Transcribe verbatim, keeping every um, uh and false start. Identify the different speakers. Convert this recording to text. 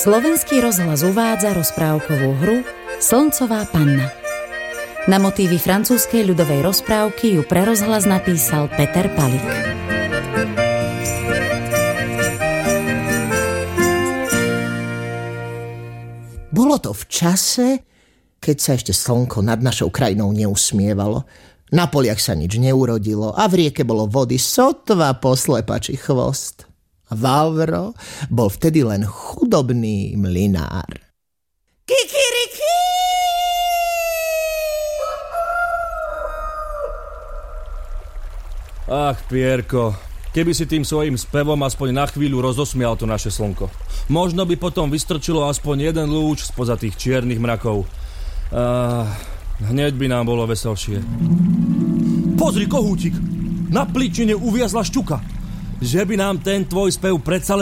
Speaker 1: Slovenský rozhlas uvádza rozprávkovú hru Slncová panna. Na motívy francúzskej ľudovej rozprávky ju pre rozhlas napísal Peter Palik.
Speaker 2: Bolo to v čase, keď sa ešte slnko nad našou krajinou neusmievalo. Na poliach sa nič neurodilo a v rieke bolo vody sotva poslepačí chvost. A Vavro bol vtedy len chudobný mlynár. Kikiriki!
Speaker 3: Ach, Pierko, keby si tým svojím spevom aspoň na chvíľu rozosmial to naše slnko. Možno by potom vystrčilo aspoň jeden lúč spoza tých čiernych mrakov. Ah, hneď by nám bolo veselšie. Pozri, kohútik! Na pličine uviazla šťuka. Že by nám ten tvoj spev predsa